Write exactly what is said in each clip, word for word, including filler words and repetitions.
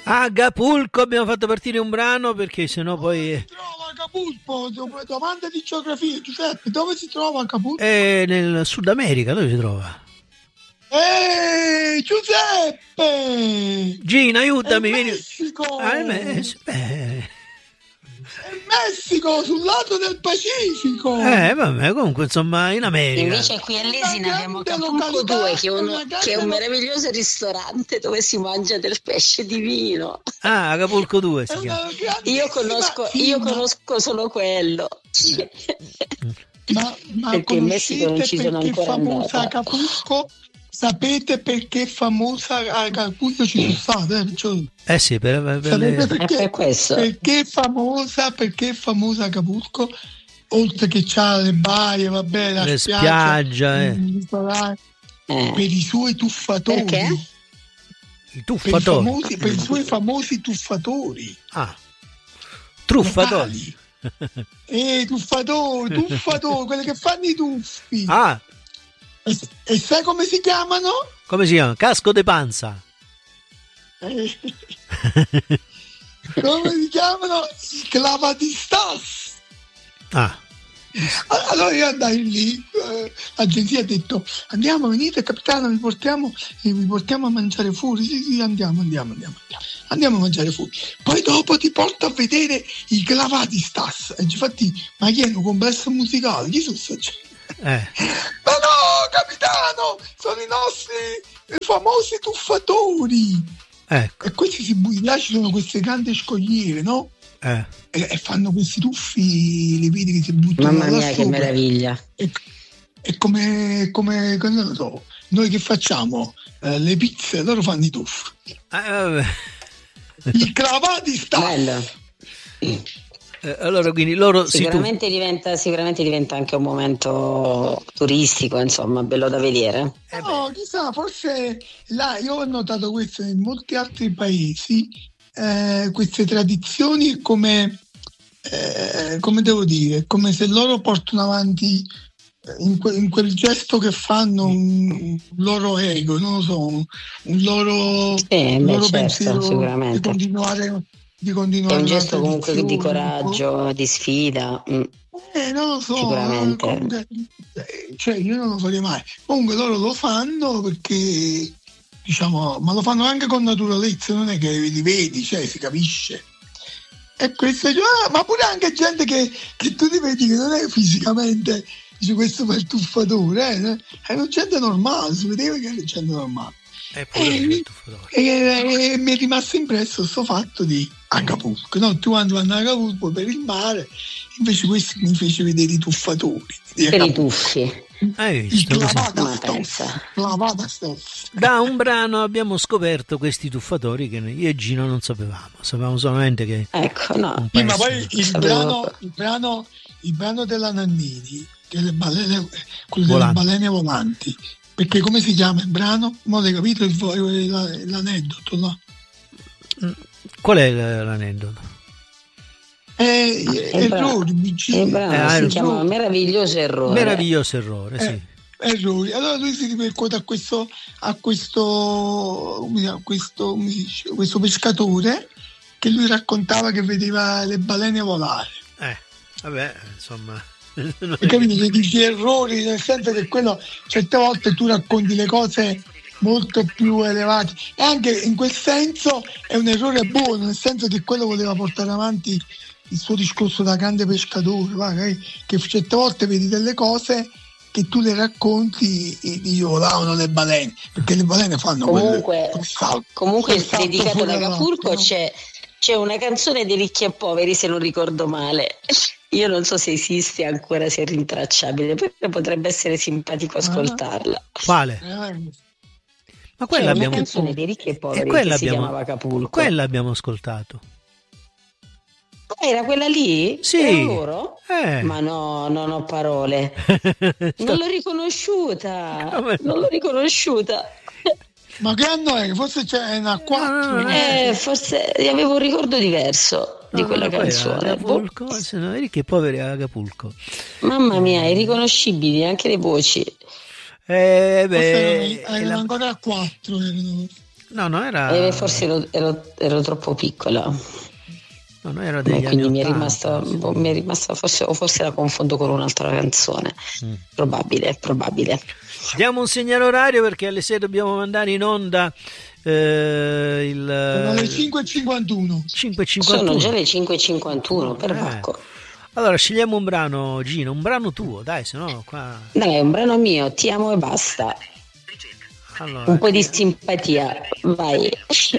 Acapulco abbiamo fatto partire un brano perché sennò poi... Dove si trova Acapulco? Domanda di geografia, Giuseppe, dove si trova Acapulco? È nel Sud America, dove si trova? Ehi, Giuseppe! Gina, aiutami, è vieni. Messico! Ah, è Messico. Beh. È Messico, sul lato del Pacifico! Eh, vabbè, comunque, insomma, in America. Invece qui a Lesina abbiamo Acapulco due, che è, uno, che è un meraviglioso ristorante dove si mangia del pesce divino. Ah, Acapulco due si chiama. Io conosco, io conosco solo quello. Ma, ma perché in Messico non ci sono ancora andata. Acapulco? Sapete perché è famosa Acapulco? Ci sono state, eh? Cioè, eh sì, per, per, per, le... perché, per questo. Perché è famosa? Perché è famosa Acapulco? Oltre che c'ha le baie, vabbè, la le spiaggia, spiaggia, eh. Eh. per i suoi tuffatori. Perché? I tuffatori. Per i, famosi, per i suoi famosi tuffatori. Ah, truffatori. Eh, tuffatori, tuffatori, quelli che fanno i tuffi. Ah. E, e sai come si chiamano? Come si chiama? Casco de panza. Eh. Come si chiamano? I clavadistas. Ah. Allora io andai lì, eh, l'agenzia ha detto andiamo, venite capitano, vi portiamo, eh, vi portiamo a mangiare fuori. Sì, sì, andiamo, andiamo, andiamo, andiamo, andiamo a mangiare fuori. Poi dopo ti porto a vedere i clavadistas. E infatti, ma chi è un complesso musicale? Chi sono? Eh. Ma no, capitano, sono i nostri famosi tuffatori. Ecco. E questi si là ci sono queste grandi scogliere, no? Eh. E, e fanno questi tuffi, li vedi che si buttano. Mamma mia, che meraviglia. E, e come, come non lo so, noi che facciamo? Eh, le pizze, loro fanno i tuffi. Eh, vabbè. I clavati sta. Bello. Eh, allora quindi loro sicuramente si diventa sicuramente diventa anche un momento turistico, insomma, bello da vedere. Eh no, chissà, forse là io ho notato questo in molti altri paesi, eh, queste tradizioni come eh, come devo dire, come se loro portano avanti in, que- in quel gesto che fanno un, un loro ego, non lo so, un, un loro, sì, beh, un loro certo, pensiero sicuramente. di continuare di continuare. È un gesto comunque di coraggio, di sfida. Mm. Eh, non lo so, sicuramente. Comunque, cioè io non lo farei mai. Comunque loro lo fanno perché, diciamo, ma lo fanno anche con naturalezza, non è che li vedi, cioè si capisce. E questo, ah, ma pure anche gente che, che tu ti vedi che non è fisicamente, dice questo per il tuffatore, eh? È una gente normale, si vedeva che era gente normale. è pure E, e, e mi è rimasto impresso questo fatto di Acapulco, no? Tu quando vanno a Acapulco per il mare, invece questo mi fece vedere i tuffatori per i tuffi. Hai visto? Da un brano abbiamo scoperto questi tuffatori che io e Gino non sapevamo, sapevamo solamente che ecco, no. Sì, ma poi il brano, il brano il brano della Nannini, delle balene, quello delle balene volanti, perché come si chiama il brano? Non hai capito il, l'aneddoto, no? Qual è l'aneddoto? Eh, eh, errori, il brano eh, si errori. chiama Meraviglioso errore. Meraviglioso errore, sì. Eh, errori. Allora lui si ripercuote a questo a questo a questo, questo pescatore che lui raccontava che vedeva le balene volare. Eh, vabbè, insomma. Hai capito che dici errori, nel senso che quello certe volte tu racconti le cose molto più elevate e anche in quel senso è un errore buono, nel senso che quello voleva portare avanti il suo discorso da grande pescatore, va, che certe volte vedi delle cose che tu le racconti e dici volavano le balene, perché le balene fanno comunque, quel salto, comunque quel salto dedicato ad Acapulco, no? c'è, c'è una canzone dei Ricchi e Poveri, se non ricordo male. Io non so se esiste ancora, se è rintracciabile, però potrebbe essere simpatico ascoltarla. Quale? Ma quella c'è abbiamo... una canzone dei Ricchi e Poveri e che abbiamo... si chiamava Acapulco. Quella abbiamo ascoltato. Era quella lì? Sì. Era loro? Eh. Ma no, non ho parole. Non l'ho riconosciuta. Come no? Non l'ho riconosciuta. Ma che anno è? Forse c'è una quattro. No, no, no, eh, forse avevo un ricordo diverso di no, quella no, canzone. Acapulco, boh. Se no, Ricchi e Poveri a Acapulco. Mamma mia, irriconoscibili anche le voci. Eh, beh, erano la... ancora a quattro. Erano... No, no, era... Eh, forse ero, ero, ero troppo piccola. No, no, era degli quindi anni mi è ottanta, rimasta, sì. boh, mi è rimasta forse, o forse la confondo con un'altra canzone. Mm. Probabile, probabile. Diamo un segnale orario perché alle sei dobbiamo mandare in onda eh, il... Sono le cinque e cinquantuno. cinque e cinquantuno. Sono già le cinque e cinquantuno, per Vacco. Eh. Allora scegliamo un brano, Gino, un brano tuo, dai, se no qua... Dai, è un brano mio, ti amo e basta. Allora, un po' di simpatia, vai.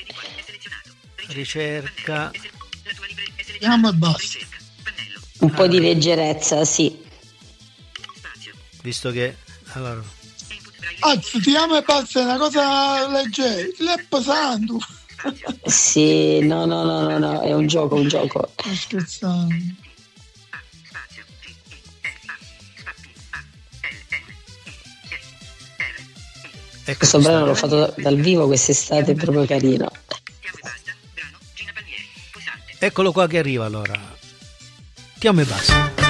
Ricerca. Ti amo e basta. Un po' di leggerezza, sì. Visto che... Allora... Azzo, ti amo e basta, è una cosa leggera, è pesante. Sì, no, no, no, no, no, è un gioco, un gioco. Sto scherzando. Ecco, questo brano l'ho fatto dal vivo quest'estate, è proprio carino. Eccolo qua che arriva allora. Ti amo e basta.